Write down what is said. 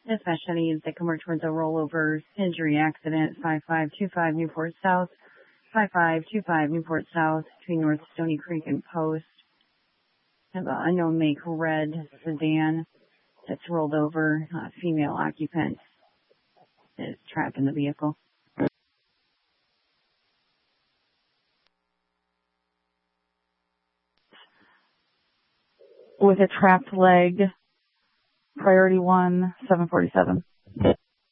Dispatch any units that come towards a rollover injury accident, 5525 Newport South, 5525 Newport South, between North Stony Creek and Post. Have an unknown make red sedan that's rolled over. Female occupant is trapped in the vehicle. With a trapped leg, priority 1, 747.